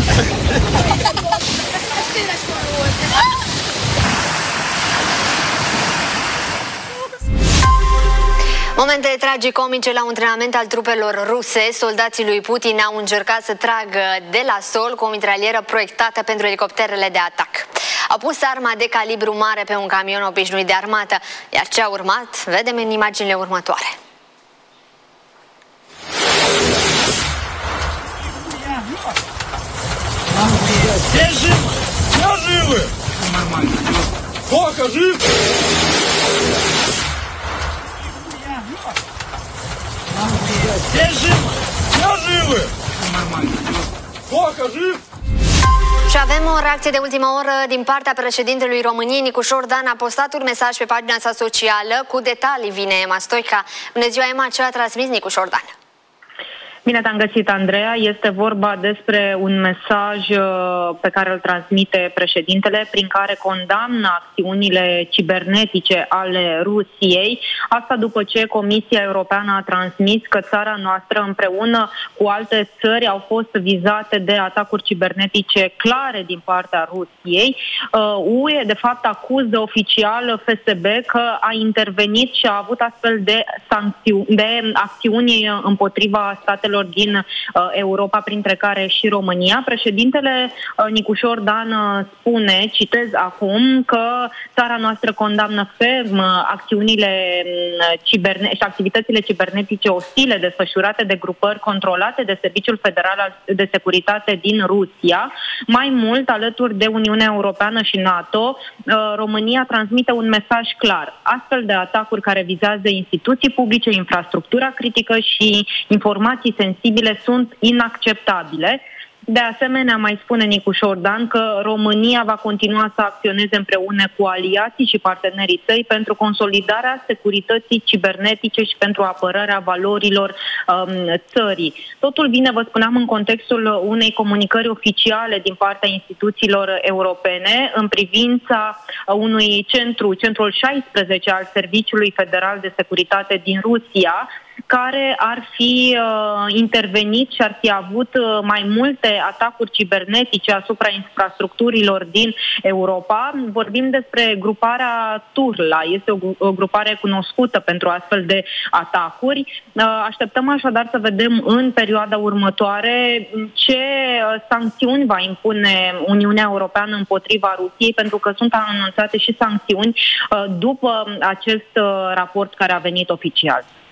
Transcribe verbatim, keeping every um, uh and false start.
Momente tragicomice la un antrenament al trupelor ruse. Soldații lui Putin au încercat să tragă de la sol cu o mitralieră proiectată pentru elicopterele de atac. Au pus arma de calibru mare pe un camion obișnuit de armată, iar ce a urmat vedem în imaginile următoare. Și avem o reacție de ultimă oră din partea președintelui României. Nicu Șordan a postat un mesaj pe pagina sa socială. Cu detalii vine Emma Stoica. Bună ziua, Emma, ce a transmis Nicu Șordan? Bine te-am găsit, Andreea. Este vorba despre un mesaj pe care îl transmite președintele, prin care condamnă acțiunile cibernetice ale Rusiei. Asta după ce Comisia Europeană a transmis că țara noastră, împreună cu alte țări, au fost vizate de atacuri cibernetice clare din partea Rusiei. U E, de fapt, acuză oficial F S B că a intervenit și a avut astfel de, sancțiuni, de acțiuni împotriva statelor din uh, Europa, printre care și România. Președintele uh, Nicu Șordan uh, spune, citez acum, că țara noastră condamnă ferm acțiunile uh, ciberne- și activitățile cibernetice ostile desfășurate de grupări controlate de Serviciul Federal de Securitate din Rusia. Mai mult, alături de Uniunea Europeană și NATO, uh, România transmite un mesaj clar. Astfel de atacuri care vizează instituții publice, infrastructura critică și informații sensibile sunt inacceptabile. De asemenea, mai spune Nicu Șordan că România va continua să acționeze împreună cu aliații și partenerii săi pentru consolidarea securității cibernetice și pentru apărarea valorilor um, țării. Totul vine, vă spuneam, în contextul unei comunicări oficiale din partea instituțiilor europene în privința unui centru, centrul șaisprezece al Serviciului Federal de Securitate din Rusia, care ar fi uh, intervenit și ar fi avut uh, mai multe atacuri cibernetice asupra infrastructurilor din Europa. Vorbim despre gruparea Turla. Este o, o grupare cunoscută pentru astfel de atacuri. Uh, așteptăm așadar să vedem în perioada următoare ce uh, sancțiuni va impune Uniunea Europeană împotriva Rusiei, pentru că sunt anunțate și sancțiuni uh, după acest uh, raport care a venit oficial.